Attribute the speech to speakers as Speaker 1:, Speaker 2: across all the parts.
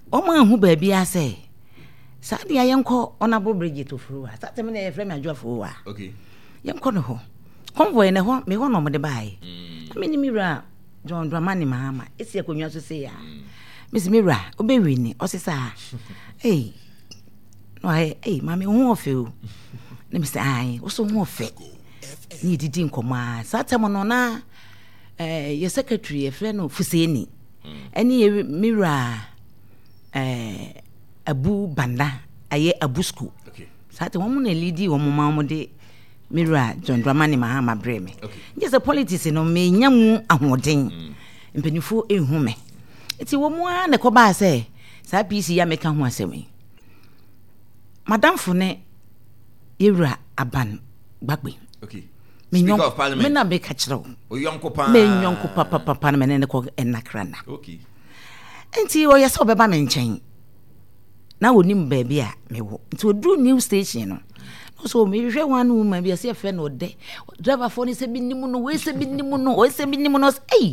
Speaker 1: Oma hu baabi ase. Sa dia yenko Honorable Bridget Ofuruwa. Sa teme na efrem adwo Ofuruwa.
Speaker 2: Okay.
Speaker 1: Yenko no ho. Convoy ne ho me ho no mo de bae. Me ni mira John Dramani Mahama. Esi akonwa so se ya. Miss Mira, obewi ni osisa. Hey. No hey, mama hu ofe o. Na me say ai, wo so hu ofe. Ni didi nkoma. Sa teme no na your secretary e friend no Fuseni. Any Mira Abu Banda aye Abu School.
Speaker 2: Okay.
Speaker 1: Sate wo mu na leadi wo mu ma mo de Mira John Dramani Mahama breme.
Speaker 2: Okay.
Speaker 1: Just a politics no me nyamu ahoden. Mpanifo ehu me. Eti wo mu a na ko ba se sa PC ya meka ho asemi. Madam Fune Ira Aban Gbagbe.
Speaker 2: Okay.
Speaker 1: Speaker
Speaker 2: of Parliament.
Speaker 1: Me na be ka kire wo.
Speaker 2: O yonko pa.
Speaker 1: Me yonko papa na me ne ko enakrana.
Speaker 2: Okay.
Speaker 1: Enti wo yesa obeba me nchen. Na wonim baabi a me wo. Enti odu new station no. So me hwe wan woman bi ase fe no de. Driver for ni se bi nimu no, we se bi nimu no, o se bi nimu no. Hey.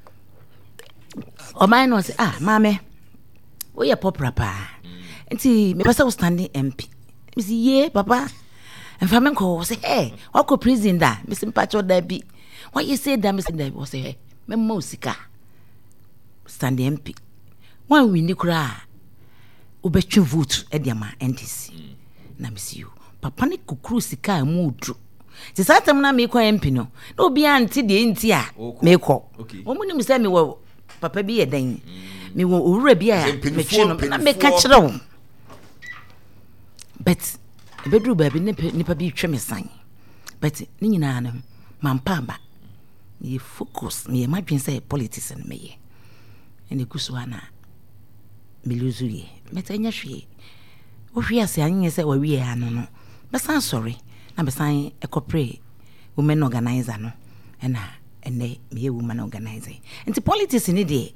Speaker 1: O man no say mame. Wo ye popra pa. Enti me pesa wo standing MP. Me say ye papa. Enfa me ko say hey, wa ko prison da. Me say mpacho da bi. Why you say that me say that? Wo say hey, me ma osika. Standing MP. Wan win ni kura. Obetwe vote e dia ma NDC. Na me see you. Papa ne kukuru sika mu udru. Ti satem na me kwa MP no. Na obi anti de nti a me kɔ. Omu ni me say me wo papa bi yedan. Me wo owura bi a me twe no na me ka kire wo. But ebedru ba bi nipa bi twe me san. But ni nyina na mampa ba. Me focus me madwen say politics no me ye. Ene kuso ana me lose ye. Me tanya hwe. Wo hwe ase anye say wa wie ano no. Besan sorry na besan ekopre women organizer no na ene me woman organizer enti politics ni de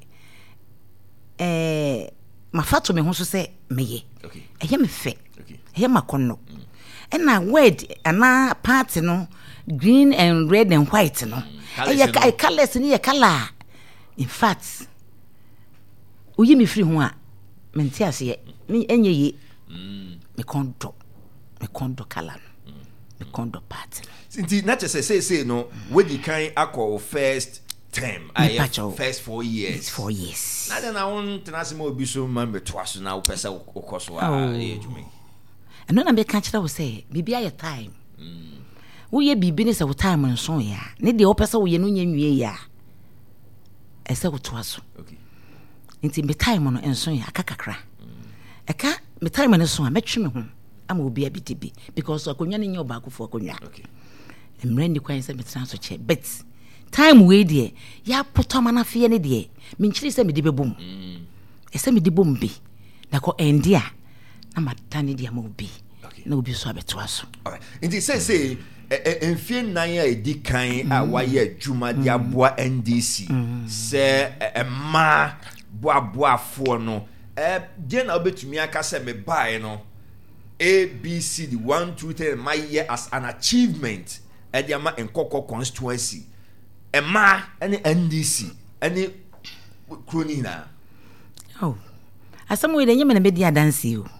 Speaker 1: mafato me ho so se meye eye me fe eye makono na word ana party no green and red and white no eye colors ni ye color in fact uyi me free ho a menti ase me enye ye me kondo kala no me kondo party
Speaker 2: since na che say no we di kan akọ first term first 4 years
Speaker 1: 4 years
Speaker 2: na then I want tenase mo obi so man beto aso na wo pesa ukoso e jumi
Speaker 1: eno na be kan kira wo say bibia ye time wo ye bibi ne say wo time nso ya ne de wo pesa wo ye no nya nwie ya ese wo to aso
Speaker 2: okay
Speaker 1: nti me time no enso ya akakakra eka me time no so a metwe me ho ama obi abitibi because akonya ne nya obaakofo akonya
Speaker 2: okay
Speaker 1: emre ndi kwan se metra so che but time we de ya potoma na fie ne de minchiri se me de bebom ese me de bom bi na ko endia na matane dia ma obi na obi so abeto aso
Speaker 2: alright nti say enfie nan ya edi kan a waye adwuma de aboa NDC se ma boa fo no je na obetumi aka se me bae no ABC the 1 2 3 my year as an achievement ediama enkoko constituency ema any NDC any kronina
Speaker 1: asamo we de nyeme na bedi adansi o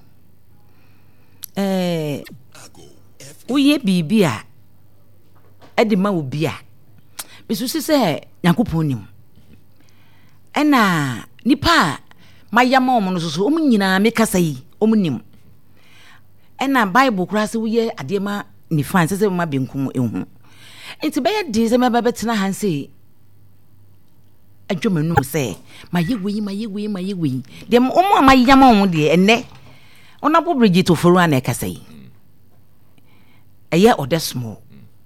Speaker 1: uye bibia edima obi a besusi se yakopon nim ena nipa mayama omo no so omu nyina mekasa yi omu nim ena bible kura se uye adema ni fan se ma benkum ehu enti be ye din se ma betena hanse adwomanu se mayewi dem omo amayama omo de enne Honorable Bridget Ofuruwa na ekasa yi eye odesmo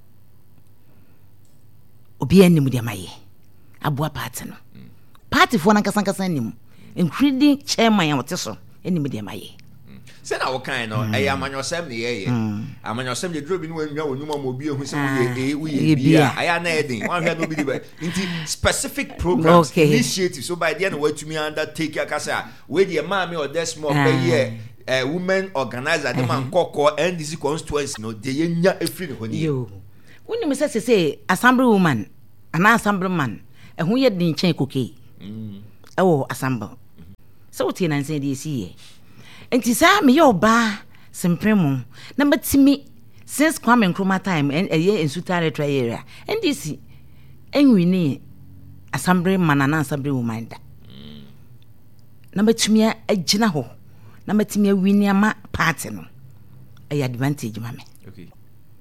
Speaker 1: obi anim de maye aboa party no party fo na kasan nim including chairman awoteso anim de maye
Speaker 2: say na wo kan no amanyosem ne ye amanyosem de drobi no wanwa wonuma mo bi ehu se wo ye bia aya na edin wan hwe no bi di nti specific programs initiatives so by the end what me undertake akasa we the man me or that small be women organizer dem ankoko NDC constituency no de yenya efiri ho ni
Speaker 1: yo woni me say assembly woman ana assembly man ehun ye din chen koke ewo assembly So what you say this year? And tis me your bar, some primo. Number Timmy, since Kwame Nkrumah time and a year in Sutare area. And this, and we need a sombre man and sombre woman. Number 2 a jinaho. Number 2 winning ma partner. A advantage, mammy.
Speaker 2: Okay.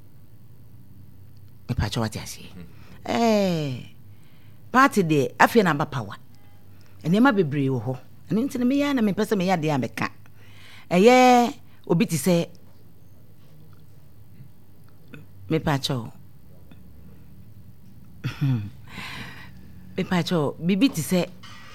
Speaker 1: Me patch what I say. Party day, I feel number power. And they might be brave. And into me, and me person me ya de ameka. Obi ti say me pacho. Me pacho, bibi ti say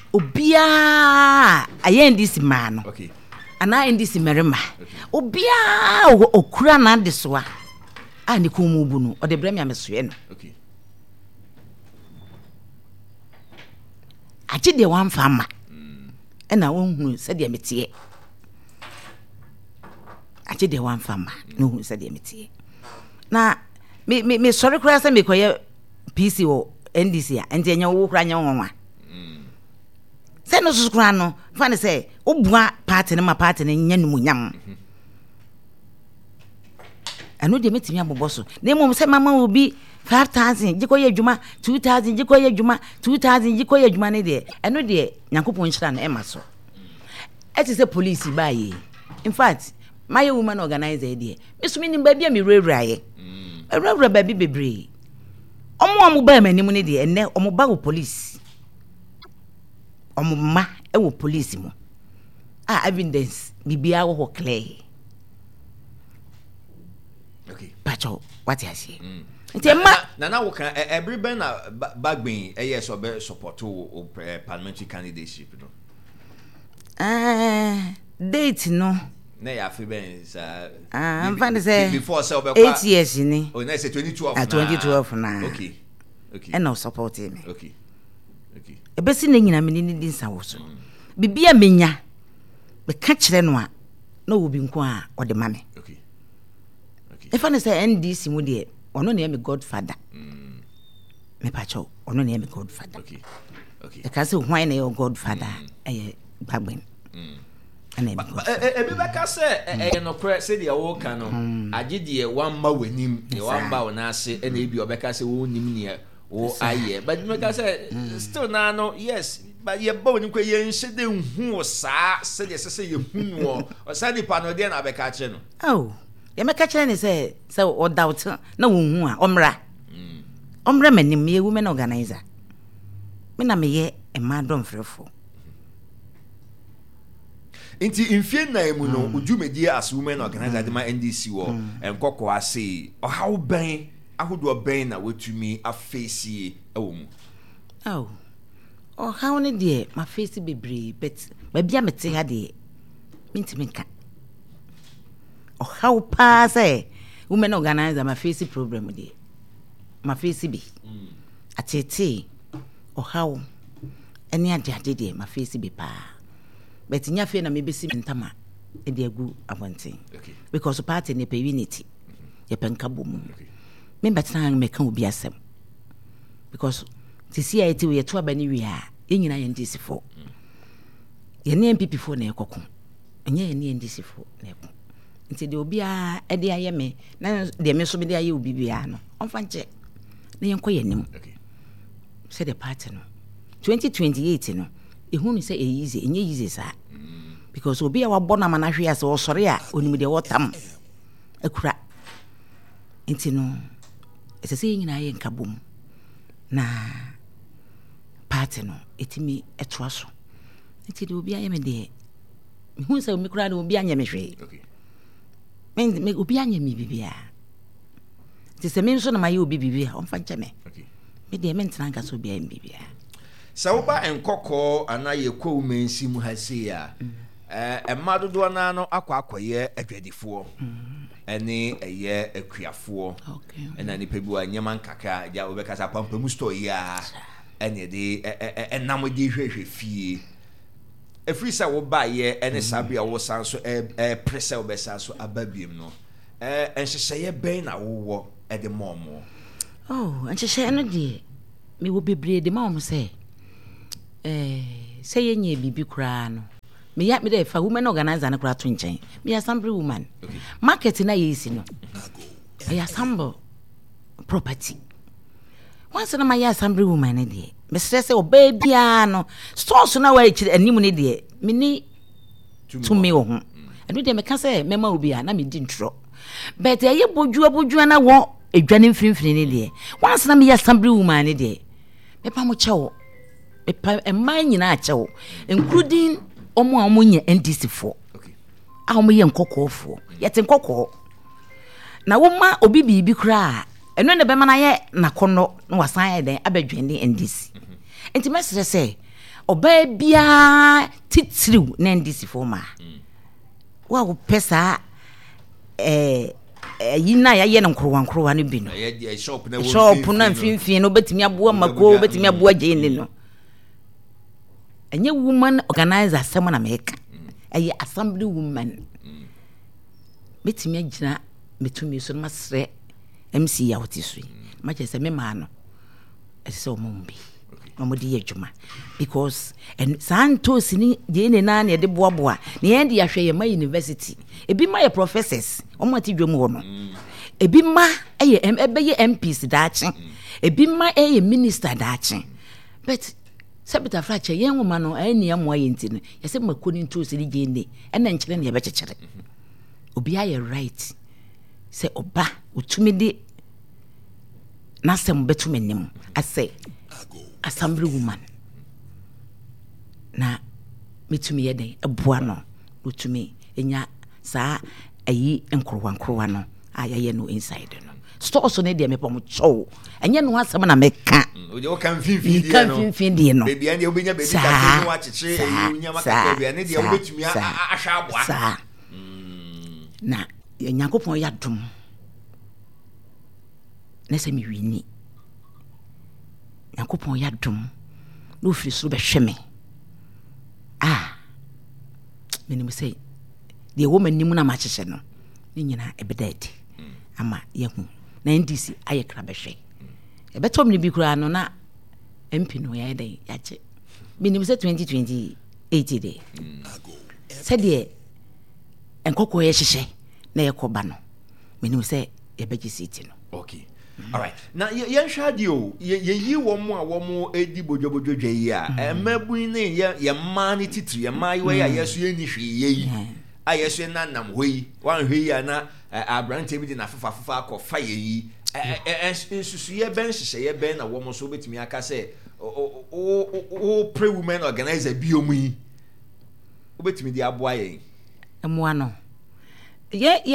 Speaker 1: obia aye this man.
Speaker 2: Okay.
Speaker 1: And I in this merima. Obia okura na de so a ni ko mu bu no. O de brem ya mesoe no.
Speaker 2: Okay.
Speaker 1: Achi de wan fama. Na wonhu se de metie. Achi de wan fama. No hu se de metie. Na me sorry kura se me koye PC o NDC a ente nya wo kura nya wonwa. Se no so kura no fa ne se obua party ne ma party ne nya numu nyam. Anu de metimi aboboso. Na mom se mama obi 5,000 jikoye adwuma 2,000 jikoye adwuma 2,000 jikoye adwuma ne de eno de Nyankopon nhira na ema so eti se police baye in fact my woman organizer de mesumi nim ba bia me rewraye rewra ba bi bebre omo ba manim ne de enne omo ba wo police omo ma e wo police mo evidence bibia wo clear.
Speaker 2: Okay,
Speaker 1: pacho what you say
Speaker 2: na wo kan everybody na bagbin so be support o parliamentary candidacy no
Speaker 1: date no
Speaker 2: na ya fi ben sa
Speaker 1: I'm fine say
Speaker 2: before say
Speaker 1: 8 years ni
Speaker 2: oh na say 2012
Speaker 1: na 2012 na
Speaker 2: okay
Speaker 1: and no support me
Speaker 2: okay
Speaker 1: e be si na nyina me ni din sa wo so bibia menya be ka kire no a na wo bi nko a o de mame
Speaker 2: okay
Speaker 1: if I say NDC mu de ono na me godfather me pacho ono na me godfather
Speaker 2: okay
Speaker 1: e ka say why na your godfather Bagben
Speaker 2: ebi beka say no kre say de wo ka no agide wan ma wanim e wan ba wona ase na ebi obeka say wo nim ne wo aye but me ka say still na no yes but ye ba woni kwa ye nhye de hu sa say de say ye hu wo o say ni pa no de na beka che no
Speaker 1: oh ye me ka kire ni say o doubt na wo hu a omra manim ye women organizer me na me ye e ma dom frefo
Speaker 2: inti infie na emu no udwumedi as women organizer de ma NDC wo enkoko ase o how ben ahodo ben na wetumi afesi ewo mu
Speaker 1: oh how ne de ma face bebre but ba bia mete ha de mintimi ka oh how pa say women organizer ma face problem de ma face bi atete oh how eni ade de ma face bi pa but nya fe na me besi ntama e de agu abonten because party ne pe unity ye penka bomu me betra me kan obi asem because TCIT we to abani wi a ye nyina ye ndisi fo ye ne MPP fo na ekoko enye ye ne ndisi fo na ekoko nti de obi a e de aye me na de me so me de aye obi bia no onfa nche na ye nkoye nim say the party no 2028 no ehunu say easy enye easy sa because obi a wabona manahwe ase wo sore a onim de wotam akura nti no esese nyina ye nkabom na party no etimi etoaso nti de obi ayeme de ehunu say omi kura de obi anya me hwe me obi anya mi bibia nti se me nso na maye obi bibia onfa nche me me de me ntena nka so obi anya bibia
Speaker 2: sa wo ba enkoko ana ye kwa umensi mu hase ya emadodo na no akwakoye adwadifo ene eye akuafo ena ni pebu anyama nkaka ja obekasa pampamu store ya ene de enam de hwehwe fie efri sa wo ba ye ene sabia wo sanso presa obesa so ababiem no enhyehyeye ben na wo de momo
Speaker 1: enhyehyeye no de me wo bebre de ma wo say say yenye bibi kura no me ya me dey fa women organizer na kura to nchen me assembly woman market na yesi no I assemble property once na my assembly woman na dey me stress o baby no stores na wa echi anim ne dey me ni to me ho anu dey me ka say mema obi a na me di ntro but ye boju na wo edwane mfimfini ne dey once na me assembly woman ne dey me pa mo chewo me pa emma nyina a chewo including omo nye NDC for omo ye nkokofo yete nkoko na wo ma obi bibi kura eno ne be ma na ye nakono na wasan ye den abadwene NDC enti mesere say oba bia titiriw na NDC for ma wa wo pesa yina ya ye nkrowa no bi no shop na mfimfini no betimi aboa mako betimi aboa gene no enye woman organizer asem na meka eye assembly woman betimi agina metumi so masre MC ya wotisui ma che se me ma no ese o mombi omodi adwuma because and santos ni gene na na de boaboa ne yende ya hwe ye ma university ebi ma ye professors omo atidwom ho no ebi ma eye ebeye MPs daache ebi ma eye minister daache but sabita frache yen wo ma no ani amoa yenti no yese makoni ntos ni gene ena nkyere ne ye bekekere obi aye right se oba utumi de nasem betumi nim ase assembly woman na mitumi yede aboa no utumi enya saa ayi nkrowa no ayaye no inside no stores no de mepom chow enye no asem na meka
Speaker 2: o kan finfin no
Speaker 1: baby
Speaker 2: ande obenya baby ka no achiche enyunya maka baby ane de obetumi ahwa aboa
Speaker 1: na Nyankopon ya dum nese mi wini Nyankopon ya dum no firi so be hweme menim say de woman nimu na ma kyekye no ni nyina ebedadi ama yehu na NDC aye kra be hwe ebetom ni bi kura no na MP no ya dey yache menim say 2028 dey say de enkoko ye hyehye na yakoba no menim say ebeji city no
Speaker 2: okay all right na yen hwade o ye yi wo mo a wo mo edi bojobodwo dwe a mabun ne ye ma ne titiri ye ma ye ya yeso ye ni hwe ye yi a yeso na nam hoi wan hwe ya na abrante bi de na fafa akọ ye yi susu ye ben hye ye ben na wo mo so betimi aka say o pre women organizer bi omu yi obetimi di aboa ye
Speaker 1: emwa no ye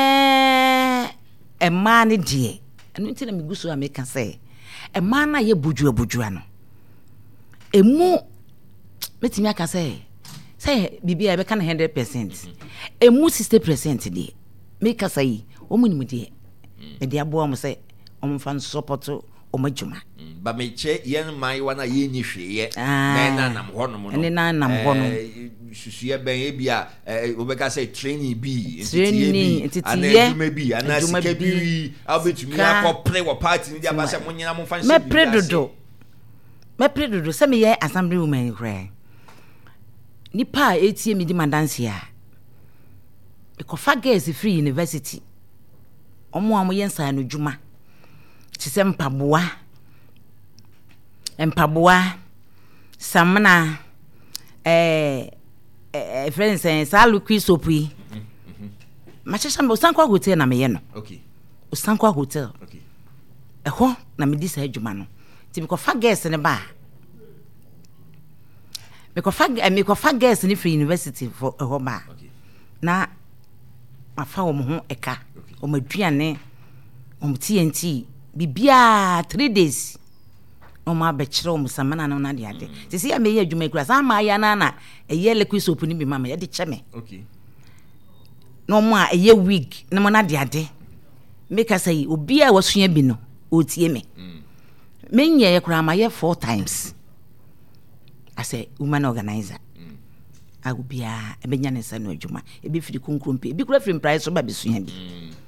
Speaker 1: emma ne die enu ntina miguso ameka say emma na ye bujua no emu metimi aka say bibia be kan 100% emu 60% die meka say omunim die e dia bo am say omfa support omadwuma
Speaker 2: ba meche yen mai wana ye ni hweye na nam ho no
Speaker 1: ene na nam ho no
Speaker 2: susuye ben e bia obeka say training bi
Speaker 1: ntitiye
Speaker 2: bi ana sike bi abetumi akọ play wo party ni dia ba say munyina mo fancy
Speaker 1: me predodo say me ye assembly woman kra nipa etie mi di mandanse a ekofa girls free university omo amo ye nsan no dwuma chise mpaboa samna friends salu kwisopi machesha mbo sankwa hotel na meye no
Speaker 2: okay
Speaker 1: sankwa hotel
Speaker 2: okay
Speaker 1: eho na me di sa adwuma no ti me ko fa guest ne ba me ko fa guest ni free university for eho ba
Speaker 2: okay
Speaker 1: na afa wo ho eka o maduane o TNT bibia 3 days o ma be kire o musamana no na de ade sisi ya me ye adwuma kura sa ma ya na eye liquid soap ni bi mama ye de cheme
Speaker 2: okay
Speaker 1: no mo a eye wig na mo na de ade make say obi a wasua bi no o tie me menye ye kura ma ye 4 times as a woman organizer agubia ebenya ne sa no adwuma ebi firi kunkrompe ebi kura firi price so ba besua bi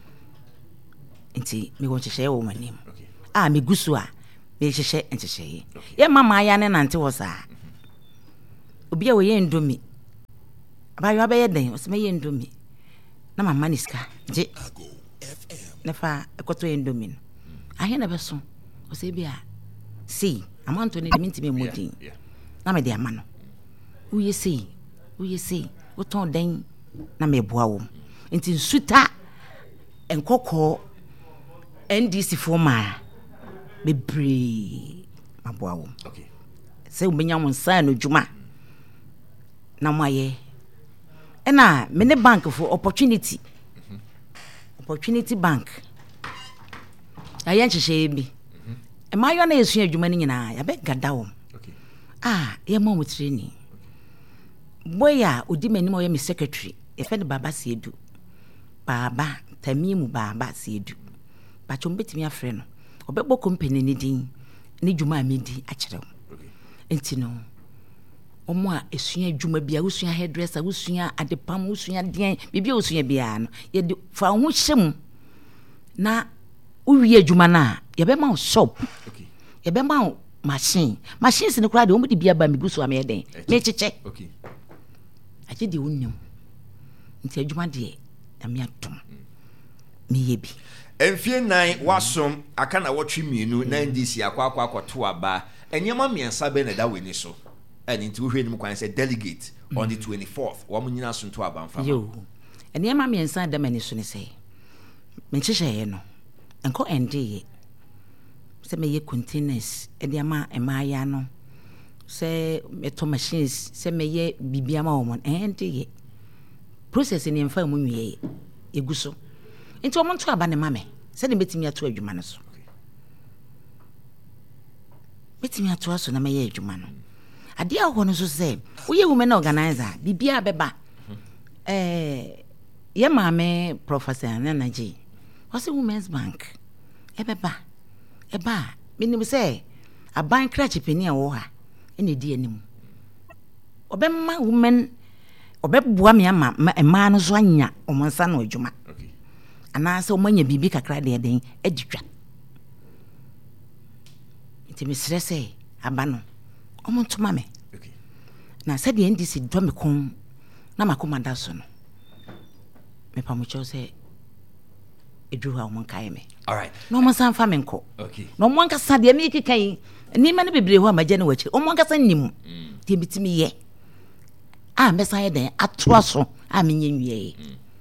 Speaker 1: nti me won chehye wo manim me gusu a me chehye enchehye ye mama ya ne nante wo sa obi a wo ye ndomi abayo abaye den o se me yendomi na mama ni ska je na fa ekoto yendomi no ahe na beso o se bia see amanto ne minti me modin na me de ama no uye see o ton den na me boa wo nti nsuta enkoko NDC forma bebre maboa wo
Speaker 2: okay
Speaker 1: se umenya mo nsa no djuma na moaye ena me ne bank for opportunity bank ayen chehye bi e mayo na yesu adwuma ni nyina ya be gada wo
Speaker 2: okay
Speaker 1: ye mo mo training boya odi manim o ye me secretary e fe ne baba Siedu baba Tamimu baba Siedu ba chom betimi afre no obebo company ni din ni dwuma amedi a kire enti no omo a esua adwuma bia usua hairdresser usua adepam usua den bibia usua bia no ye de fa ho hyem na uwie adwuma na ye be ma shop
Speaker 2: okay
Speaker 1: ye be ma machines ne kura de omo de bia ba miguso am ye den me cheche
Speaker 2: okay
Speaker 1: aje de unnim nti adwuma de na me atom me yebi
Speaker 2: Enfie nan wasom aka na wotwe mienu na NDC akwa to aba enyema miensa be na da weni so and nti wohwe nim kwan say delegate on the 24th wo munyina so to aba mfa
Speaker 1: yo enyema miensa da mani so ne say me chehye no enko ND se me ye containers ediama emaya no se meto machines se me ye bibiama wo mon ND process ni mfa mu nwie eguso nti o monto aba ne mame se de betimi ato adwuma no so betimi ato aso na meye adwuma no ade a ho no so se uye women organizer bibia beba ye mame professor Nanaji was a women's bank eba minim se aban krachi pani a wo ha ene di anim obemma women obebua me ama ma no so anya omonsa no adwuma ana se omanya bibi kakra de den aditwa nti me stresse aba no omontoma me
Speaker 2: okay
Speaker 1: na se de NDC do me kon na makomanda so no me pa mo cho se edru ha omon kai me
Speaker 2: all right
Speaker 1: no mo san fa me nko
Speaker 2: okay
Speaker 1: no mo nka sa de me kikai ni ma ne bebre ho amaje ne wachi omon nka sa nim de bitimi ye a me san ye den atoa so a me nyenwie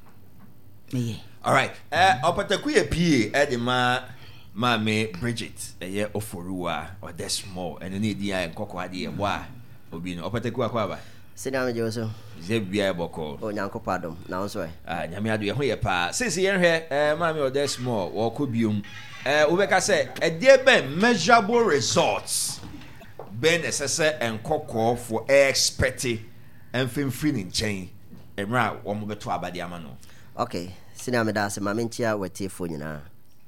Speaker 1: me ye
Speaker 2: all right opataku ye PA de ma me Bridget ye oforuwa or that small and ni dia nkoko ade ye boa obi no opataku akwa ba
Speaker 3: Sina me Joso.
Speaker 2: ze bia boko
Speaker 3: O nyankopa adom na onso e.
Speaker 2: nyame ado ye ho ye pa since ye hwe ma me or that small wo ko biom ubeka say e dey ben measurable results ben esese nkoko for expect enfimfiri ni nchen emra wo mo beto abade ama no
Speaker 3: Okay, sina me da se ma mentia wetefo nyina.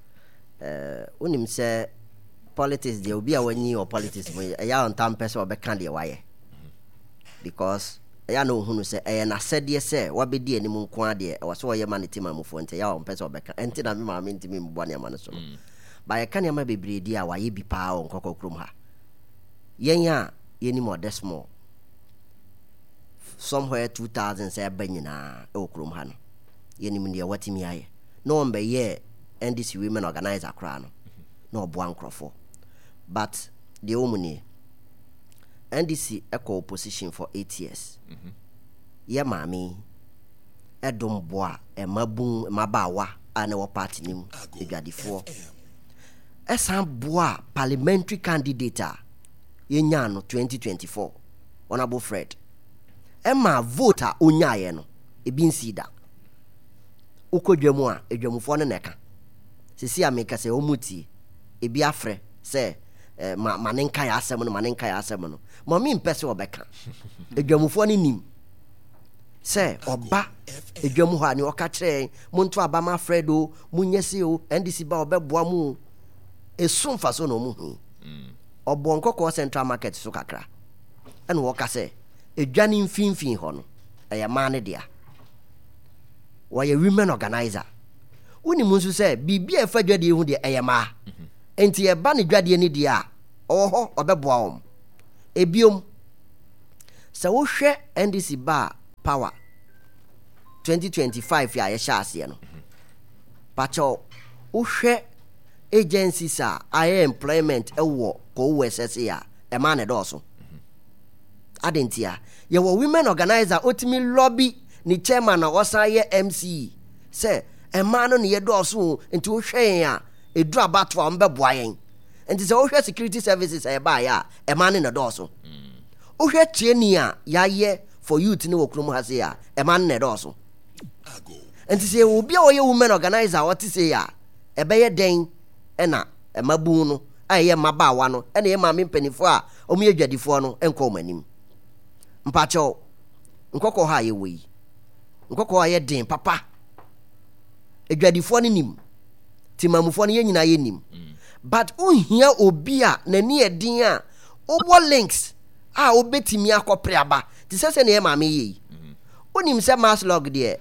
Speaker 3: Unim se politics de obi a wanyi o politics mo ya on tam pese obeka de waye. Because ya no hunu se na sede se wabedi anim nko ade e so ye manitima mufo nte ya on pese obeka enti na me ma mentimi mbo ne ma no so. Ba ye kan ya ma bebredi a waye bi pa on kokokrom ha. Yen ya yeni mo desmo somewhere 2000 say banyina e okrom ha no. Yenim ndia watimi aye no mbe ye NDC women organizer kra no bo ankrofo but the omuni NDC eco opposition for 8 years ye mami edom boa e mabun mabawa ane wo party nim edwadifo esan boa parliamentary candidate ye nya no 2024 honorable Fred ema voter onyaye no ebi nsida ukodwemu a edwamufo ne neka sisi ameka se omuti ebi afre se manenka ya asem no mami mpese obeka edwamufo ne nim se oba edwamu ha ne oka kire muntu aba ma Fredo munyese o NDC ba obeboa mu esumfa so no mu hu obonkoko Central Market so kakra ene woka se edwane mfinfin ho no eye ma ne dia why women organizer uni munsu say bibia fa dwade hu de eyema enti e ba ne dwade ni de a oho obeboa om ebiom se wo hwe NDC ba power 2025 ya yɛhyɛ aseɛ no pacho wohwɛ agencies a ayɛ employment ɛwɔ ko SSA a ɛma ne dɔɔso adentia yɛwɔ women organizer otimi lobby ni chairman na ɔsan yɛ MC sɛ ɛma no ne yɛdɔɔso nti wohwɛ a ɛduru abato a ɔmbɛboa yɛn nti sɛ wohwɛ security services a ɛbaeɛ a ɛma ne ne dɔɔso wohwɛ training a yɛayɛ for youth ne wɔ kurom ha se a ɛma ne ne dɔɔso nti sɛ obi a ɔyɛ women organizer a ɔte se a ɛbɛyɛ dɛn ɛna ɛmabu no a ɛyɛ mmabaawa no ɛna yɛ maame mpanimfoɔ a ɔmo yɛ dwadifoɔ no ɛnkɔ ɔmo anim mpakyɛw nkɔkɔ ha yɛwɔ yi nkɔkɔ ha yɛ den papa adwadifoɔ no nim timamufoɔ no yɛ nyinaa yɛ nim but wohia obi a n'ani ɛden a wobɔ links a wobɛtumi akɔpere aba te sɛ ne yɛ maame yɛ yi wonim sɛ maslog deɛ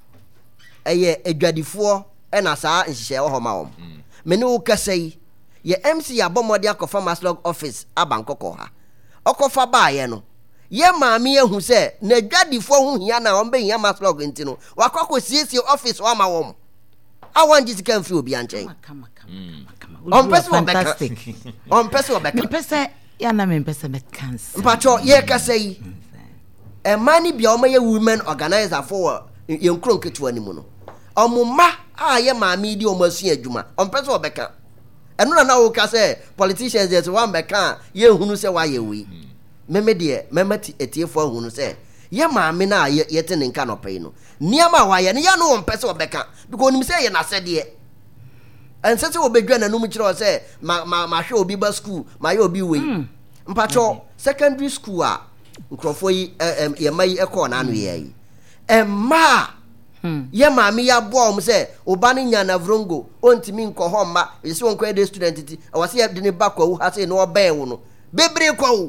Speaker 3: ɛyɛ adwadifoɔ ɛna saa nhyehyɛ wɔ hɔ ma wɔm me ne wo kasa yi yɛ MC abɔ mmɔde akɔfa maslog office aba nkɔkɔ ha ɔkɔfa baayɛ no yɛ maame ehu sɛ na adwadifoɔ ho hia na wɔn bɛhia maslog nti no wakɔkɔ siesie office wɔ ama wɔm awan ji sika mfiri obi ankyɛn ɔmpɛsɛ wɔbɛka
Speaker 1: mpɛsɛ yana mpɛsɛ bɛkansa
Speaker 3: mpakyɛ yɛ kasa yi ɛma ne bia ɔma yɛ women organizer for yɛn kuro nketewa ni mu no ɔmo ma a yɛ maame di ɔmo asua adwuma ɔmpɛsɛ wɔbɛka ɛno na wo ka sɛ politicians yɛ sɛ wɔn bɛka a yɛhunu sɛ wɔayɛ wei meme deɛ mema etiefoɔ ahunu sɛ yɛ maame na yɛte ne nka nɔpɛ yi no nneɛma a wɔayɛ no yɛ no wɔmpɛsɛ wɔbɛka because onim sɛ yɛ n'asɛdeɛ ɛnsɛ sɛ wɔbɛdwa n'anum kyerɛ sɛ mahwɛ obi ba school mayɛ obi wei mpakyɛ secondary school a nkurɔfoɔ yi yɛma yi ɛkɔɔ n'ano yɛ yi ɛma yɛ maame yɛ aboa wɔn sɛ ɔba no nya na vrongo ɔntumi nkɔ hɔ mma ɛsɛ wɔn kɔ yɛ student ti ɛwɔ sɛ yɛde ne ba kɔ awu ha sɛ na ɔbɛn wo no bebree kɔ wo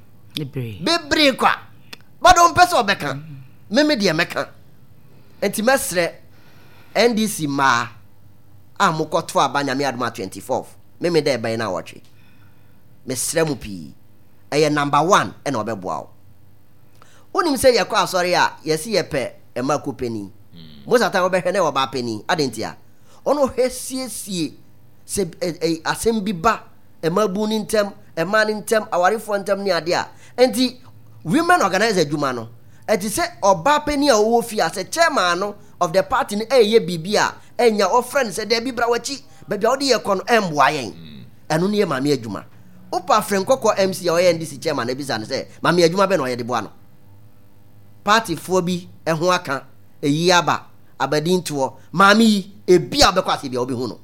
Speaker 3: bebree kɔ bado mpɛ sɛ ɔbɛka meme deɛ mɛka nti mɛsrɛ NDC maa a mokɔto aba nyame adoma 24 meme dɛ ɛbɛn no a wɔtwe mesrɛ mu pii ɛyɛ number 1 ɛna ɔbɛboa wo wonim sɛ yɛkɔ asɔre a yɛsi yɛpɛ ɛma kopani most time wobɛhwɛ ne wɔba pani adentia ɔno hwɛ siesie sɛ asɛm bi ba ɛma bu ne ntɛm ɛma ne ntɛm awarefoɔ ntɛm ne ade a enti women organizer adwuma no ɛti sɛ ɔba pani a ɔwɔ fie a sɛ chairman no of the party no ɛyɛ biribi a ɛnya ɔfrɛ no sɛ dɛ bi bra wakyi baabi a wode yɛ kɔ no ɛmboa yɛn ɛno ne yɛ maame adwuma wopa frɛ nkɔkɔ MC a ɔyɛ NDC chairman na bisa no sɛ maame adwuma bɛ na ɔyɛ de boa no partyfoɔ bi ɛho aka ɛyi aba abadintoɔ maame yi ebi a wobɛkɔ ase bia wobɛhu no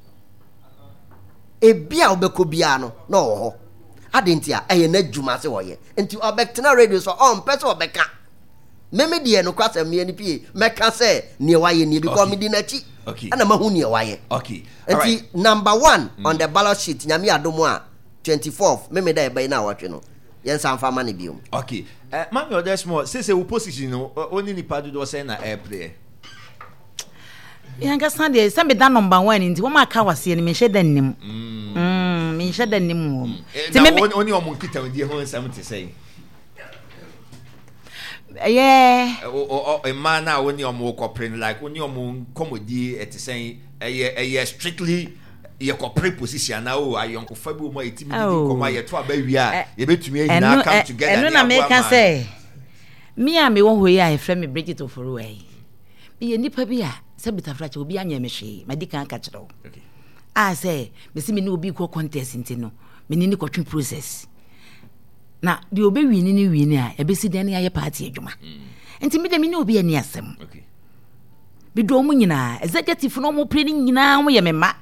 Speaker 3: ebi a wobɛkɔ biara no na ɔwɔ hɔ adenti a ɛyɛ n'adwuma sɛ wɔyɛ nti ɔbɛtena radio so ɔmpɛ sɛ ɔbɛka meme deɛ no kwasɛm ne ani pie mɛka sɛ neɛ wayɛ nie because medi n'akyi ɛna mahu neɛ wayɛ nti number 1 on the ballot sheet nyame adom a 24th meme da ɛbɛyi no a wɔtwe no yɛnsa mfa ma no biom
Speaker 2: mami ɔdɛ small sɛ wo position no ɔne nipa dodoɔ sɛ na airplay
Speaker 1: yɛnkasa deɛ sɛ meda number 1 nti wɔma aka waseɛ no menhyɛ da nnim menhyɛ da nnim wɔ
Speaker 2: ɔne ɔmo nkita wodie ho nsɛm te sɛ
Speaker 1: ɛyɛ
Speaker 2: ɛma no a wone ɔmo kɔpere no like wone ɔmo nkɔmmɔdie ɛte sɛ ɛyɛ strictly yɛkɔpere position na o ayɔnkofa bi mu a yɛtimi di kɔma yɛto aba wie a yɛbɛtumi anyina come together
Speaker 1: ɛno na meka sɛ me a mewɔ hɔ yi a yɛfrɛ me Bridget Oforowa yi meyɛ nipa bi a sɛ bitafra kyɛ obi anyɛ me hwee madi kan ka kyerɛ wo a sɛ mesi me ne obi kɔ contest nti no mene ne kɔtwe process na deɛ obɛwini ne wini a ɛbɛsi dan ne ayɛ party adwuma nti mede me ne obi ani asɛm bidɔ mu nyinaa executive no mo pre ne nyinaa mo yɛ me ma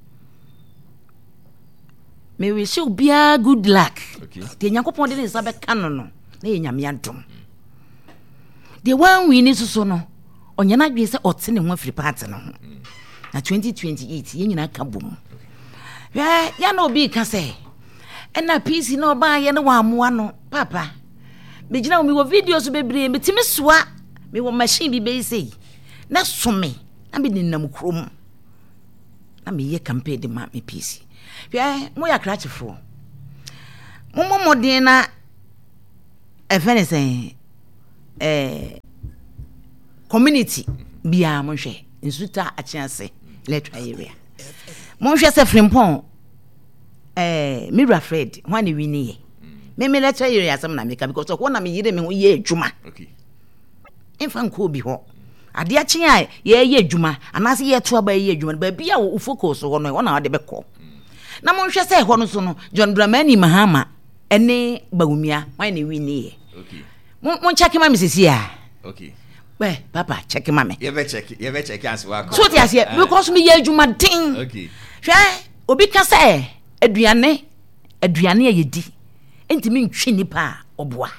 Speaker 1: me wish obiara good luck deɛ nyankopɔn de ne nsa bɛka no no na yɛ nyame adom deɛ wanwini soso no ɔnyɛ na dwe sɛ ɔte ne ho afiri party no ho na 2028 yɛ nyinaa ka bom ya na obi ka sɛ ɛna PC na ɔbaa yɛ ne wamoa no papa megyina wo wɔ video so bebree metimi soa me wɔ machine bi bɛyi sei na some na me nenam krom na me yɛ campaign de ma me PC mo ya krakyefo mo modern na ɛfɛ ne sɛ community bia monhwe nsuta achiase electoral area monhwe se Frimpong Mira Fred wani wini ye me electoral area asem na meka because of na me yire me ho ye adwuma
Speaker 2: okay
Speaker 1: emfa nko bi ho ade achi a ye adwuma anase ye to aba ye adwuma ba bia wo focus ho no na wade bekọ na monhwe se ho no so no John Dramani Mahama ene Bawumia wani wini ye
Speaker 2: okay
Speaker 1: mon check ma misisi a
Speaker 2: okay
Speaker 1: papa check ma me
Speaker 2: you be check as wa
Speaker 1: so ti ase because me ye adwuma din
Speaker 2: okay
Speaker 1: hwe obi ka se aduane ye di enti me ntwe nipa oboa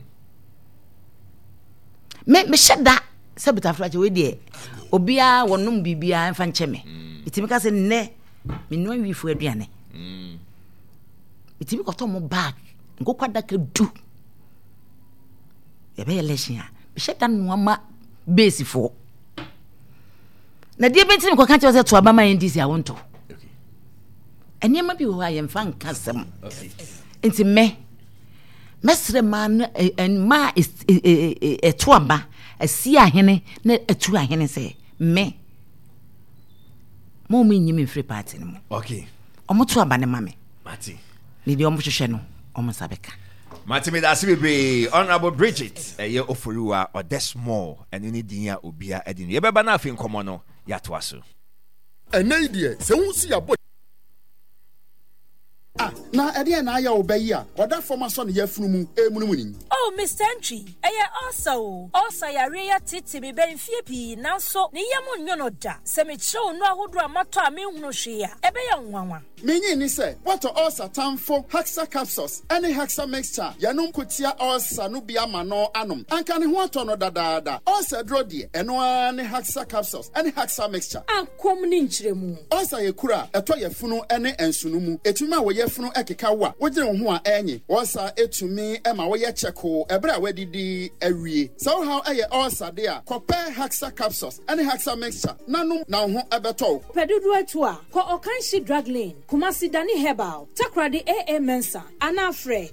Speaker 1: me sheda se butafra we de obia wonum bibia mfa nche me itimi ka se ne me no wifu aduane itimi ko to mo bag ngokwada ka du ye be election a me sheda no ma base fo na die benti me ko kan che se to aba ma ndisi a wonto enema bi wo ayem fa nkasem enti mesre man en ma eto aba asi ahene na etu ahene se me mo nyimi free party no
Speaker 2: okay
Speaker 1: omoto aba ne mame
Speaker 2: mati
Speaker 1: ni di omohwehwe no omosabeka
Speaker 2: mati me da sibe Honorable Bridget ye oforiwa or small and you need dia obia edin ye beba na afin komo no ya to aso
Speaker 4: enai se wonsi abo na ede na aya obayi a oda forma so ne yafunu mu emunumu ni
Speaker 5: oh Mr. Entry also ya reya titi be benfie pi nanso ne yam nwono da se me chew no ahodo amato a me hunu hwe a ebe ya nwanwa
Speaker 4: menyi ni se what also tamfo Hexa capsules any Hexa mixture yanum kotia also no bia ma no anom anka ne ho ato no dadaada also dro de eno any Hexa capsules any Hexa mixture
Speaker 5: akom ni nkyeremu
Speaker 4: also ye kura eto yafunu ene ensunumu etuma wo yafunu ekeka wa wogire wo ho a enye also etumi ema wo ye cheko ebra wadidi awie so how aye also de a compare Hexa capsules any Hexa mixture nanum na ho ebeto
Speaker 5: pedudu atu a ko Okanshi drug lane Kumasi Dani Herbal, Takradi AA Mensa, Anafre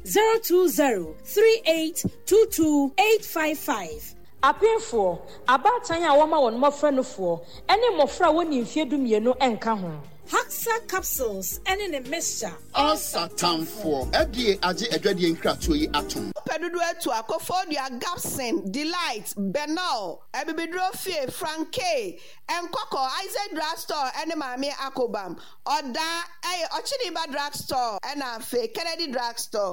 Speaker 5: 020-3822-855. Apinfo, abatanya wama won mofrɛ for, ene mofra woni mfie dumienu enka ho. Hexa capsules ene ne mixture.
Speaker 4: Osa tamfo, edie age edwadie nkratoyi yi atom.
Speaker 6: Pedudu etu akofodia Gapson, Delight, Benal, Ebibidrofie, Franke, Enkoko, Isaac Drugstore, ene Mami Akobam, Oda, Ochiniba Drugstore, Enafe, Kennedy Drugstore.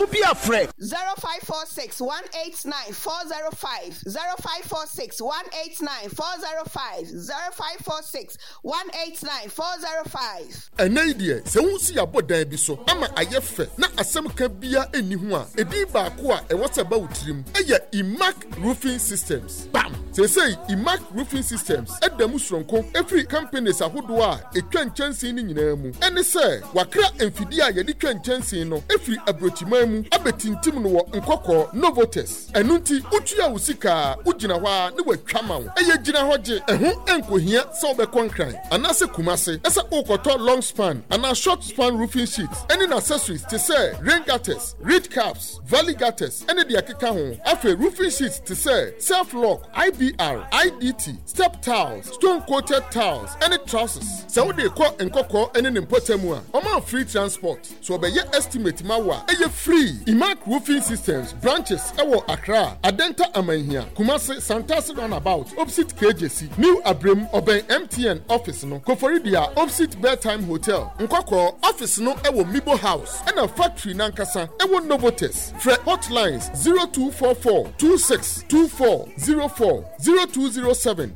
Speaker 6: 0546 189 405 0546 189 405 0546 189 405.
Speaker 4: Enai die se wonsi abodan bi so ama ayefe na asem ka bia eni ho a edi ba ko a e wose ba wutirim eye Imac Roofing Systems bam say Imac Roofing Systems edamu sonko every companies ahodo a etwa nchansin ni nyina mu ene se wakra emfidi a yedi twa nchansin no every abrochiman mu abetintim no wo nkokọ Novotes enunti utua usika ugina ho a ne watwama wo eye gina hoje eho enkohia se obekonkran anase kumase esa okoto long span and short span roofing sheets any accessories to say rain gutters, reed caps, valley gutters, any the akeka ho afa roofing sheets to say self lock, IBR, IDT, step tiles, stone coated tiles, any trousers. So they call enkoko any impotemu a oman free transport. So be ye estimate mawa eye free. Imac Roofing Systems branches ewo Accra, Adenta Amanhia, Kumasi, Santasi runabout, opposite KJC, New Abrem Oben MTN office no. Koforidia opposite Bedtime Hotel. Nkoko office no ewo Mibo House. And a factory nankasa ewo Novotes. Fred hotlines 0244 262404 0207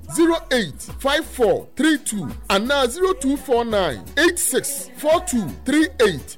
Speaker 4: 085432 and now 0249 864238.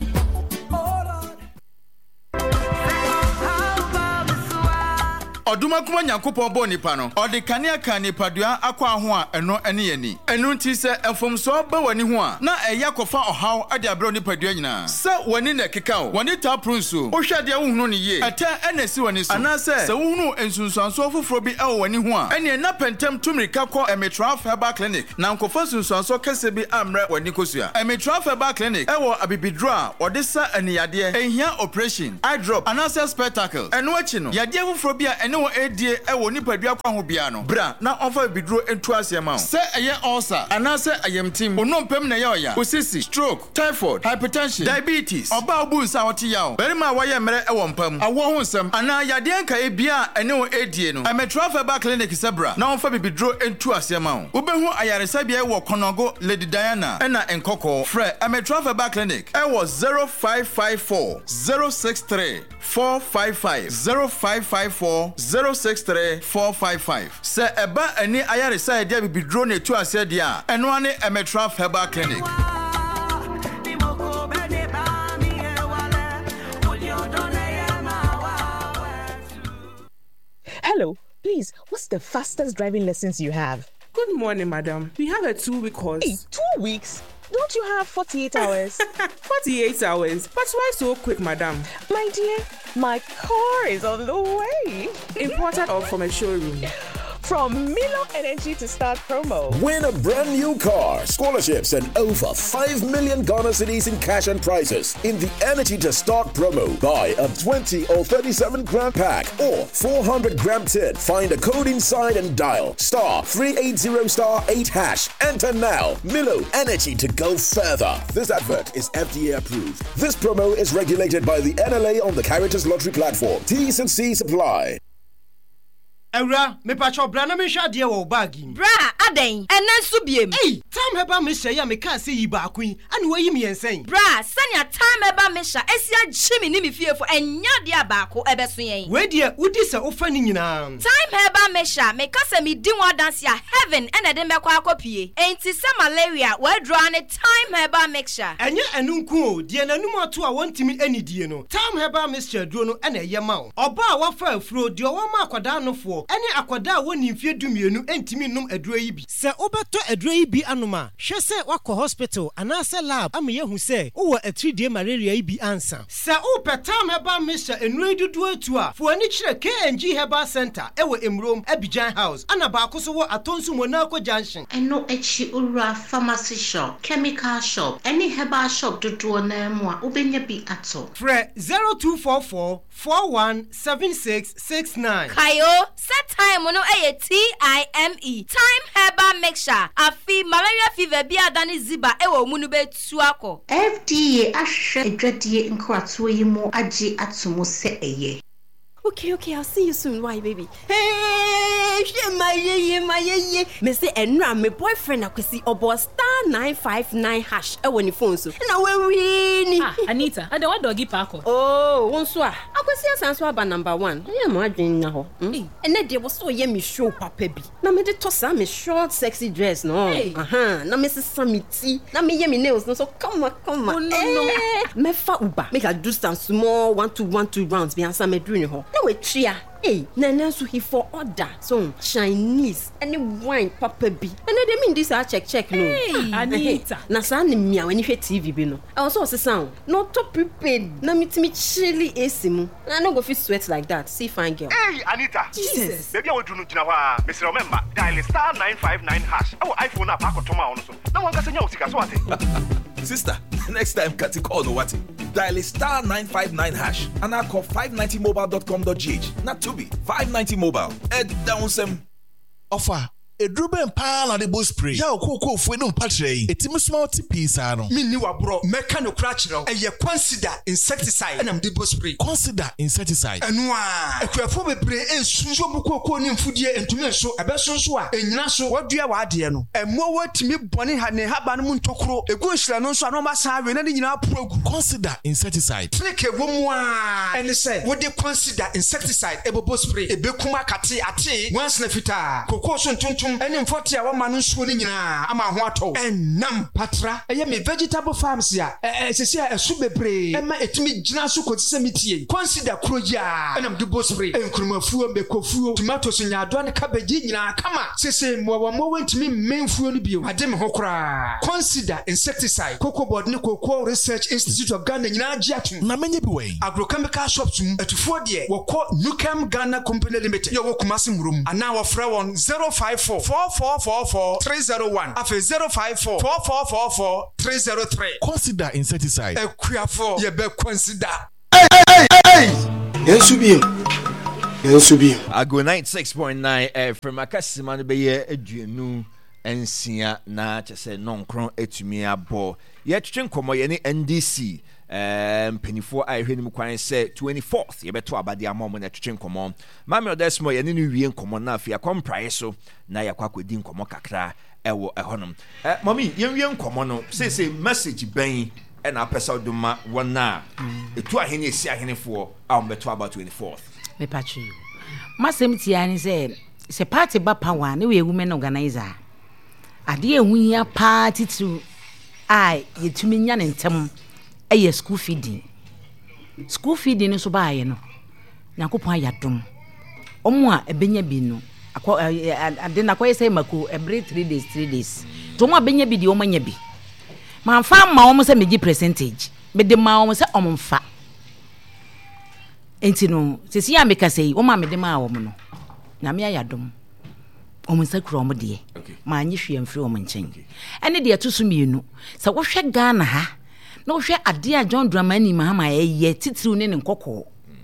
Speaker 7: Oduma kuma Nyankopon bo nipa no ode kanea kan nipadua akwa ho a eno ene yani enu nti se enfomso ba wani ho a na eya kofa ohaw ade abro nipadua nyina se wani na keka o wani ta prunso ohwe de wohunu ne ye ete ene si wani so ana se wohunu ensunsuanso foforo bi ewo wani ho a ene na pentem tumirika ko Emetraf Herbal Clinic na nkofa sunsuanso kese bi amre wani kosua Emetraf Herbal Clinic ewo abibidro a ode sa aniyade ehia operation eye drop ana se spectacle eno achi no yade foforo bi a ene wo edie ewo nipadua kwa ho bia no bra na onfa biduro entu asema se eye ulcer anase ayemtim onompem na ye oya osisi stroke typhoid hypertension diabetes oba obu nsa wote yawo berima waye mere ewo mpam awo ho nsem ana yade nka ebia ene wo edie no Ametrafa clinic sebra na onfa biduro entu asema obehu ayaresa bia ewo Konogo Lady Diana ena enkoko frɛ Ametrafa clinic ewo 0554 063 455 0554 063 455 se eba ani ayaresa dia bibidro na etu ase dia eno ane Ametraf Herbal Clinic.
Speaker 8: Hello, please, what's the fastest driving lessons you have?
Speaker 9: Good morning, madam. We have a 2-week course.
Speaker 8: Hey, 2 weeks? Don't you have 48 hours?
Speaker 9: 48 hours? But why so quick, madam?
Speaker 8: My dear, my car is on the way.
Speaker 9: Imported or from a showroom?
Speaker 8: From Milo Energy to Start promo.
Speaker 10: Win a brand new car, scholarships, and over 5 million Ghana cedis in cash and prizes in the Energy to Start promo. Buy a 20 or 37 gram pack or 400 gram tin. Find a code inside and dial *380*8#. Enter now. Milo Energy to go further. This advert is FDA approved. This promo is regulated by the NLA on the Caritas Lottery platform. T's and C's apply.
Speaker 11: Eura, me pacho bra na me hwa de wo bag im.
Speaker 12: Bra, aden, enen so biem.
Speaker 11: Hey, time heba me hya ya me ka se yi ba kun, ane wayi me ensen.
Speaker 12: Bra, sanya time heba me hya, esia gyimi ni me fiefo, enya de abako ebeso yen.
Speaker 11: We de udi se ofa ni nyina.
Speaker 12: Time heba me hya, me ka se me di wa dance ya heaven ene de mekwa akopie. Enti se malaria, we draw ne time heba mixture.
Speaker 11: Enye enu nku o, de nanum ato a wontimi anidie no. Time heba mixture duro no ene ye ma o. Oba a wafa afuro de o ma akwada no fo. Any akwada woni mfie dumienu entimi num aduro yi bi. Se obeto aduro yi bi anoma, hwe se wakọ hospital anase lab am ye hu se wo a 3D malaria yi bi ansa. Se opetam heba misha enuro dudu atu a, fo ani kire KNG Herbal Center ewo Emrom Abidjan House, ana ba akoso wo Atonsu Monaco Junction.
Speaker 13: Eno echi ura pharmacy shop, chemical shop, any herbal shop dudu na mo a obenya bi ato.
Speaker 11: Fre 0244 417669.
Speaker 12: Kayo time no TIME time herbal mixture afi malaria fever bi adani ziba ewo mu no betu akọ.
Speaker 13: FDA ahwe adwadie nkrato yi mo agi atomo se eye.
Speaker 14: Okay, I'll see you soon. Why, baby? Hey, my ye. Me say, enra my boyfriend akwesi obo *959# when you phone so. Na we win.
Speaker 15: Anita, I don't want doggy parko.
Speaker 14: Oh, wonso a. Akwesi asanso aba number 1. Yeah, mo adwen na ho. Ene de was so ye me show papa bi. Na me de tossa me short sexy dress no. Na me se samiti. Na me ye me nails no so come on.
Speaker 15: Oh, no.
Speaker 14: Me fa uba. Make I do some small 1-2 rounds be answer me doing ho. Na we tria. Hey, Nana so he for order. So Chinese any wine papa bi. And they mean this I check no.
Speaker 15: Hey, Anita.
Speaker 14: Na sa ni mia when you TV bi no. I also say sound. No to prepared. Na me chilly esimu. I no go fit sweat like that. See fine girl.
Speaker 16: Hey, Anita.
Speaker 14: Jesus.
Speaker 16: Baby I want to know jina wa. Mr. Remember, dial *959#. Our iPhone app akotoma on so. Na wan ka senya osika so ate.
Speaker 17: Sister, next time Kati call no what? Dial *959# and I call 590mobile.com.gh. Not to be 590 mobile. Down some
Speaker 18: offer. Edruben pa na de bo spray. Ya okoko fu no patre. Etimi small tipisa no.
Speaker 11: Minni wa bro. Meka no kra kire. Eye consider insecticide. Enam de bo spray.
Speaker 18: Consider insecticide.
Speaker 11: Enu a. Ekuafo bebre ensunso bu kokoko ni mfudie entumi nso. Ebesonso a. Enyina so. Wadua wa ade no. Emo watimi bone ha ne haba no mu ntokoro. Egu nhira no nso anoma san we na de nyina progu.
Speaker 18: Consider insecticide.
Speaker 11: Trick wo mu a. Ene say wo de consider insecticide ebobo spray. Ebekuma kate ate. Once na fita. Kokoko so ntuntum ene mfoti a wama no nsuo ni nyina ama ho ato. Enam patra. Eye me vegetable farms ya. Sese esu bebre. Ema etimi gina so kotise mitie. Consider kroja. Enam de bo spray. Enkurumafuo bekofuo. Tomatoes nyado ne cabbage nyina kama. Sese mo wentimi menfuo ni bio. Ade me ho kra. Consider insecticide. Cocoa Board ne Cocoa Research Institute of Ghana nyina agiatum.
Speaker 18: Na menye bi we.
Speaker 11: Agrochemical shops mu etufo de woko Nukem Ghana Company Limited. Yo wo Kumasi murum. Ana wo fra won 054 4444-301 after 054-4444-303.
Speaker 18: Consider insecticide.
Speaker 11: Ekuafo ye be consider.
Speaker 19: Hey! Yes, you be.
Speaker 2: Ago 96.9 from Akasima no beye aduanu ensia na chese nonkron etumi abo ye twetwe nkomo ye ne NDC penifo a ehwe nim kwan se 24th ye beto abade amom na twetwe nkomo mame odesmo ye ne no wie nkomo na afia komprae so na yakwa kwedi nkomo kakra ewo ehonum mami ye wie nkomo no say message ben and a person do ma one na etu ahene esi ahenefo a beto about 24th
Speaker 1: me patri masem tia ni se party ba power ne we women organizer ade ehu ya party to ai yetumi nya ne ntem eye school feeding so ba ye no yakopon ayadom omo a ebenya bi no ade na koyese mako every 3 days to mo abenya bi di o manya bi man fa ma o mo se meji percentage me de ma o mo se o mo fa enti no sesi ya meka sei o ma me de ma wo no na me ayadom o mo sakura o mo de ma anyi hwe amfiri o mo nchen ene de atoso mienu sa wo hwe Ghana ha na wo hwe ade a John Dramani Mahama ye titiriw ne nkokko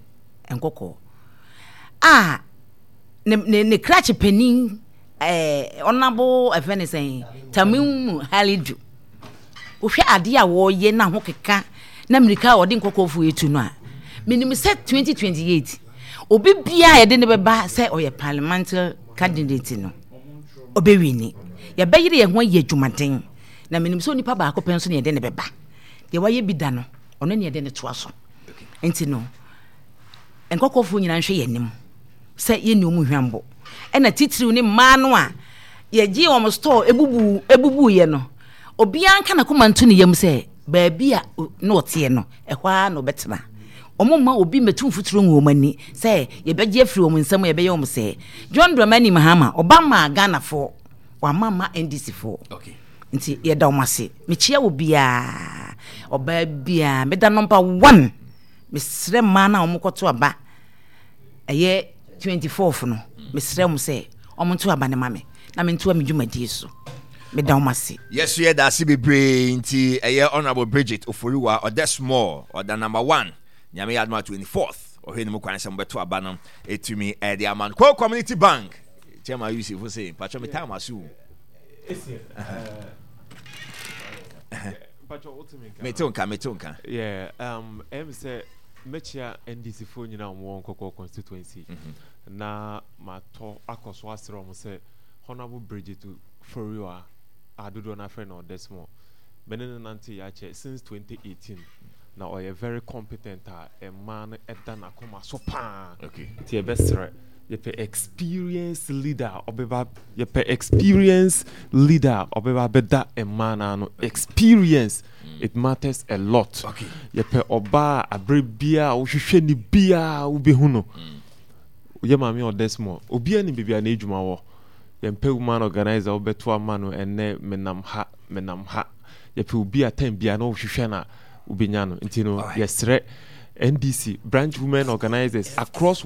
Speaker 1: ne crash penin onabo afenesen Tamimu Halidu wo hwe ade a wo ye na ho keka na America o de nkokko fu etu no a minim set 2028 obi bia ye de ne beba say oye parliamentary candidate no obewini ye beyire ye ho ye dwumaden na minim so nipa ba akopɛ so ne ye de ne beba ye waye bida no ono ne ye de ne toa so enti no enkokofo nyina nhwe ye nim say ye ni omu hwambo na titiriw ne ma no a ye gi wo store ebubu ye no obi anka na komantu ne yam say ba bia no ote no ehwa no betena omumma obi metu mfuturo ngomani say ye beje afiri om nsam ye beye om say John Dramani Mahama Obama Ghana for wa mama NDC for okay nti ye da omase mechia obia oba bia meda number 1 mesre ma na omkoto aba eye 24th no mesre om say omonto aba ne mame na mentu amedwumadi so meda omase
Speaker 2: yes ye da sibebre nti eye honorable Bridget Oforiwa odesmore oda number 1 nyame yadma 24th oheni mu kwan sem beto aba no etumi the aman ko community bank chema Yusuf for say pacho me time asu
Speaker 19: pacho ultimate
Speaker 2: metonka
Speaker 19: yeah em say mechia NDC fo nyina mo nkoko constituency na mato akoso asere mo say honorable Bridget Oforiwa adodo na friend or desmo benene nanti ya che since 2018 now are very competent a man edan akoma so pa okay tie bestre ye pe experienced leader obeba ye pe experienced leader obeba beda a man no experience it matters a lot okay ye pe oba abrebia wo hwehwe ni bia wo behu no ye mami odesmo obi ani bibia na edwuma wo ye pe woman organizer obeto amano enne menam ha ye pe obi atem bia na wo hwehwe na ubinyano intino yesre NDC branch women organizers across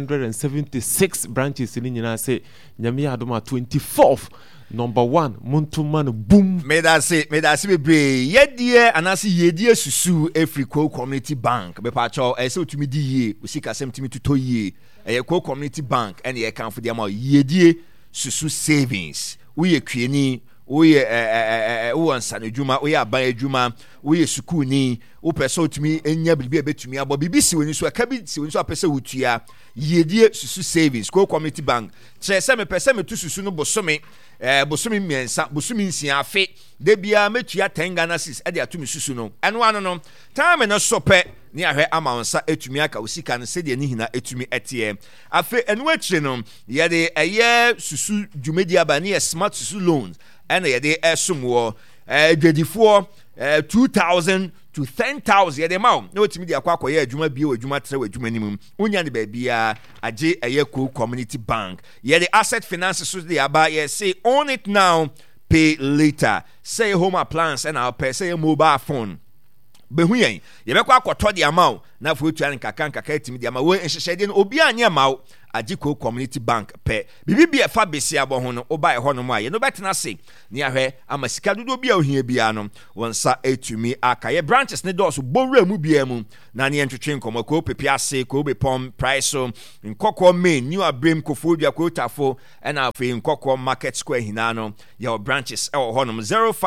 Speaker 19: 176 branches in nyina say nyame adoma 24th number 1 montuman boom
Speaker 2: me that say bebre yedie anase yedie susu Africa Community Bank be pa cho say otumi di ye usika sem timi tuto ye Community Bank and ye kan for dem yedie susu savings we kwieni oye wo ansane djuma oye aban djuma oye sukuni wo pese otumi enya bilbi ebetumi abo bibisi woni so aka bi si woni so apese wotua yedie susu savings ko Community Bank chese me pese me tu susu no bosome miensa bosome nsia afe de bia metua 10 Ghana cedis e de atumi susu no eno ano no time no sope ni ahwe amansa etumi aka osika no se de ni hina etumi etie afe eno akire no ye de eye susu djumedi aba ni smart susu loans and ye esumwo dwedifo 2000 to 10,000 ye de maw na otimi de akwa akoye adwuma bie adwuma tre adwuma nimum unya de ba bia age eye Community Bank ye the asset finance so de aba ye say own it now pay later say home appliance and our pay say mobile phone behu yen ye be kwa akoto de amaw na fo tuan nkaka etimi de amaw we nhyehyede no obi anya maw Ajiko Community Bank pe bibi fa besia bo ho no oba e ho no ma ye no betena se ni ahwe ama sika dodo bia ohia bia no wonsa etumi aka ye branches ne doors bowura mu bia mu na ne entwetwe nkomo ko pepe ase ko be pom price so nkokko main new abrem kofodua ko tafo and afi nkokko market square hinano your branches e ho no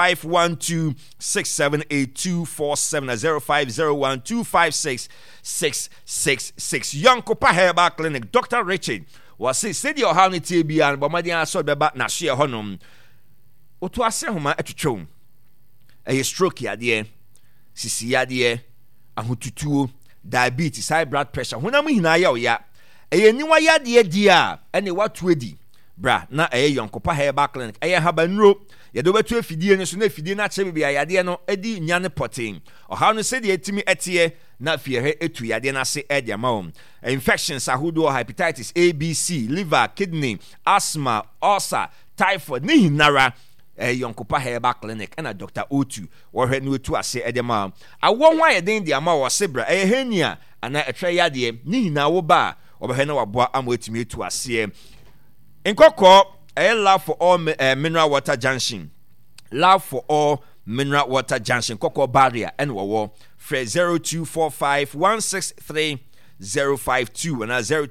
Speaker 2: 0512678247 0501256666 Yankopa Herbal Clinic Dr. Richard was said your how ni TB and Bomadian so beba na share honum oto ase homa etwetwom e stroke yade sisi yade ahotutuo diabetes high blood pressure honam hina ya oya e niwa yade dia ene watu edi bra na Yankopa Herbal Clinic habanro yado betu afidie ne so na afidie na che bia yade no edi nyane potin oha no se de etimi etie na fie etu yade na se ediama infections ahodo hepatitis A B C liver kidney asthma ulcer typhoid ni hinara Yankopa Herbal Clinic and Dr. Otu or he no to ase ediama awo hwan yede ndi ama wo sebra henia ana etwe yade ni hina wo ba obehe na waboa amotimi etu ase nkokko love for all mineral water junction. Love for all mineral water junction. Koko barrier and wawo. Fred 0245163052 and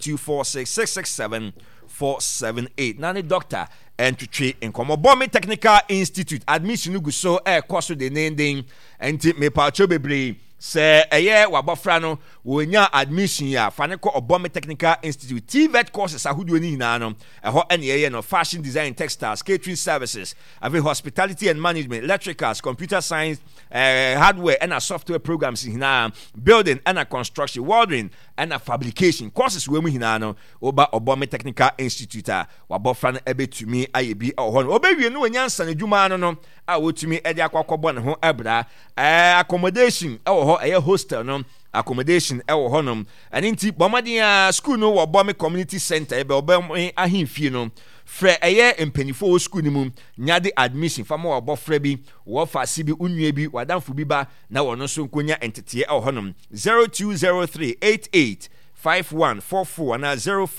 Speaker 2: 0246667478. Nani doctor and to treat in Komobome Technical Institute. Admission go so course the name and me pacho bebre. Se wabofra no wonya admission ya faneko Obome Technical Institute TVET courses ahudu ni hinano eho ene no fashion design textiles catering services ave hospitality and management electricals computer science hardware and software programs hina building and construction welding and fabrication courses we mu hinano oba Obome Technical Institute wabofra no ebetumi ayebi oho no obewie no wanyansa na dwuma no a wotumi ede akwakwabo ne ho abra accommodation ho hostel no accommodation ewo honom and inti bomadian school no wo Bome community center ebe obem ahimfie no frɛ empenifo school ni mu nyade admission fama wo bofra bi wo fa sibi unwie bi wadamfo bi ba na wono so nkonya entete ewo honom 0203885144 na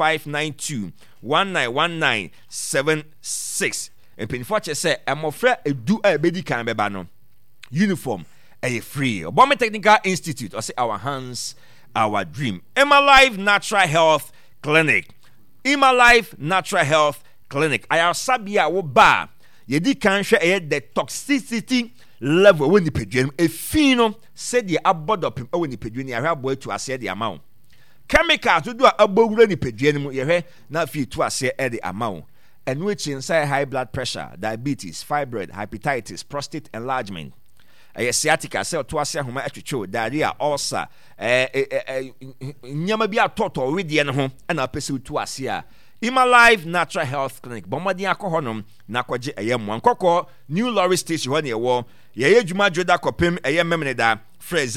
Speaker 2: 0592191976 empenifo che se emofra edu ebedi kan beba no uniform free. Obome Technical Institute, or say our hands, our dream. Emma Life Natural Health Clinic. Emma Life Natural Health Clinic. I have sabia wo ba. Yedi kanhwe the toxicity level when the peduen e fino said the abodopim when the peduen ya hwabo to ase the amount. Chemical to do abowura ni peduen mu ye na fi to ase the amount. And which inside high blood pressure, diabetes, fibroid, hepatitis, prostate enlargement. Sciatica cell to ase homa atwetwe diarrhea ulcer nyama bi atoto we no ho na pese to ase a Emma Life Natural Health Clinic bomadi akohonom na kwaje mo nkokko New Lorry Station ho ne wo ye adwuma joda kopem memneda frɛ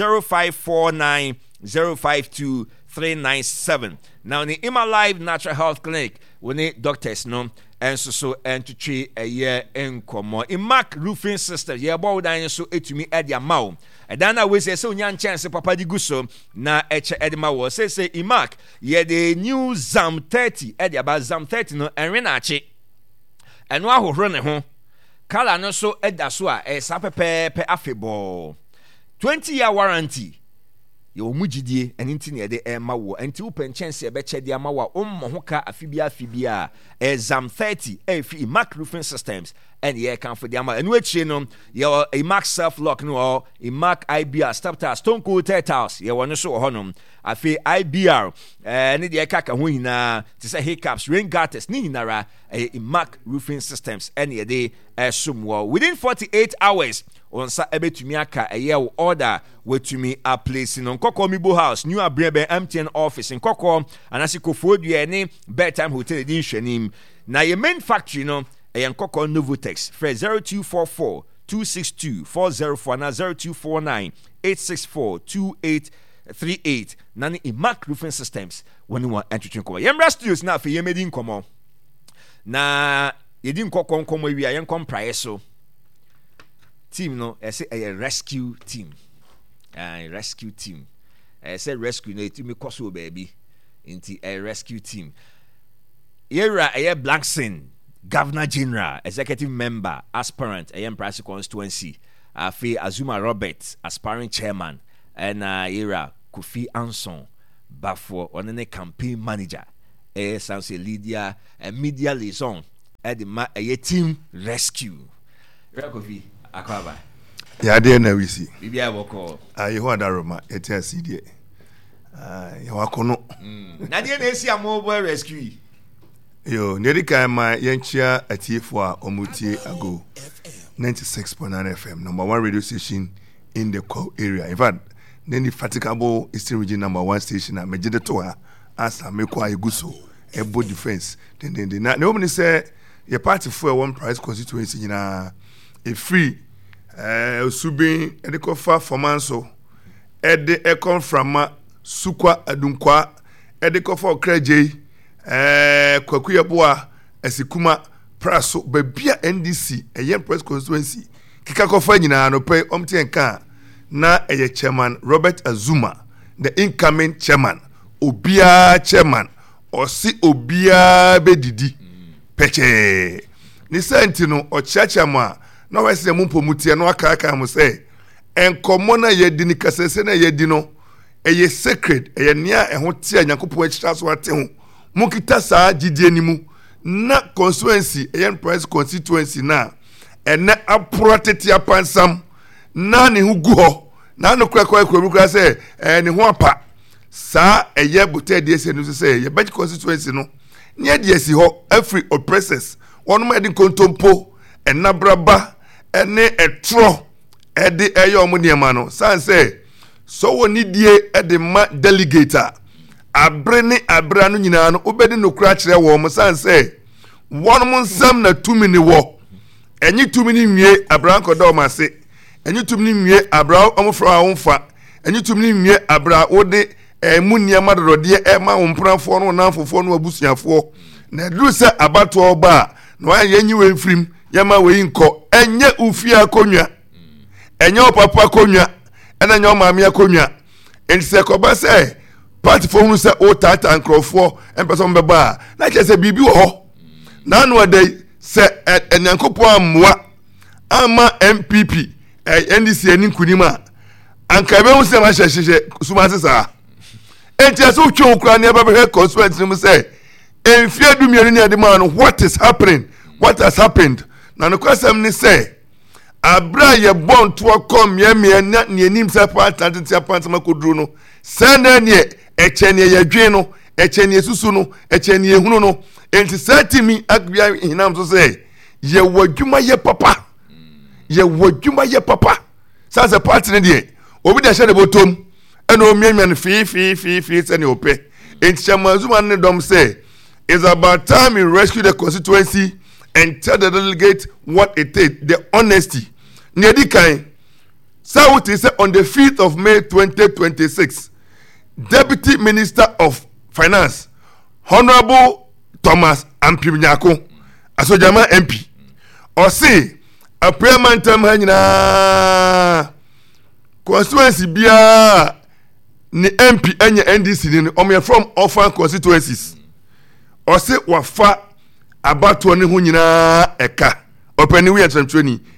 Speaker 2: 0549052397 now the Emma Life Natural Health Clinic we doctors no enso so entwetwe enkomo Imac Roofing System ye bow dan so etumi ede amaw edana we say onya chance papa di guso na eche edema wo say Imac ye the new Zam 30 ede aba Zam 30 no enwe na ache eno ahohoro ne ho kala no so eda so a esa pepepe afebo 20-year warranty yo mugidie eninti ne de ema wo enti upen chance e be chede ama wa ommo ho ka afibia Zam 30 efi Imac Roofing Systems and ye kan for the ama enu echi no ye Imac self lock no Imac IBR step tire stone cold tiles ye wono so honom afi IBR ne de kaka ho hina te say hiccups rain gutters ni hinara Imac Roofing Systems and ye de esumwo within 48 hours onsa ebetumi aka order wetumi a place no nkokko mibo house new abrebe MTN office nkokko anasi kofodua ne bedtime hotel din hwanim na ye main factory no nkokko Novotex for 0244 262-404 na 0249-864-2838 nani Imac Roofing Systems when you want entry nkomo yemra studios na fe yemedi nkomo na yedi nkokko nkomo wi a yenkom praye so team no say a rescue team rescue team say rescue no it me koso baby into a rescue team Yera Blackson, Governor General, Executive Member, Aspirant, Prasi Constituency, Afi Azuma Robert, Aspiring Chairman, and Yera Kofi Anson, Bafo, on campaign manager, Sanse Lydia, media liaison, at the team rescue. Kofi, Akwaba.
Speaker 20: Yeah, there now we see.
Speaker 2: Bibi I will call.
Speaker 20: You want that Roma? It's a CD. You want to know?
Speaker 2: Now they see a mobile rescue.
Speaker 20: Yo, nearly came my Yanchia at T4 Omuti ago. 96.9 FM, number 1 radio station in the core area. In fact, then the fatigable Eastern Region number 1 station at Majidatoa as a Mekwa Iguso, a board defense. Then nobody say your party for one price constituency in a free. Subin edikofa fomanso ede ekon frama sukwa adunkwa edikofa okreje kwakuyeboa esikuma praso babia NDC eye press constituency kikakofa nyina no pe omtenka na eye chairman Robert Azuma the incoming chairman obia chairman osi obia bedidi peche ni sentino ochiachama na wese mumpo mutie no aka mo say enkomo na yedi ni kasese na yedi no eye secret eye nia eho tie nyakopo akira so ate ho mukita saa gidie ni mu na constituency eye price constituency na ene aprotete apansam na ne hu gu ho na no kura say ne ho apa saa eye bote de ese no say ye budget constituency no ne de esi ho every oppressors wonu ma de kontompo enabraba ene etro ede eyo omuniema no san say so woni die ede ma delegator abrene abra no nyina no obedi no kura kire wo mo san say won mo nsam na 2 mini wo enyi 2 mini nwie abra nkodo ma se enyi 2 mini nwie abra omfra awonfa enyi 2 mini nwie abra wode muniema dodode ma wompranfo no nanfofo no abusuafo na duru se abato oba no ayenyi we mfrim yama we nko enye ufia konwa enye opapa konwa enye omame akonwa ense koba se party for hu se o tata ankrofo empeso mbeba na che se bibi wo ho na no dey se enyankopo amwa ama MPP NDC ani kunima ankabe hu se ma hyehyehye sumase sa enti so twa okura ne ba be constituency mu se enfia dumienu ne adema no what is happening, what has happened. Na no kwasam ni say abra ye bon to kom ye me na ne nim sa part atete pantsama koduru no sanda ne echene ye dwe no echene susu no echene ehunu no enti satimi agbia hinam so say ye wadwuma ye papa ye wadwuma ye papa sa se part ne de obi da hye de botom ena omianwan fi se ne ope enti chamazuma ne dom say it's about time we rescue the constituency and tell the delegate what it is, the honesty. Nedikai, South is on the 5th of May 2026, Deputy Minister of Finance, Honorable Thomas Ampiminyako, Asojama MP, or say, a prayer man term hanyina constituency bia ni MP enye NDC ni omo from orphan constituencies, or say wafa abato ne ho nyina eka opani we atrantrani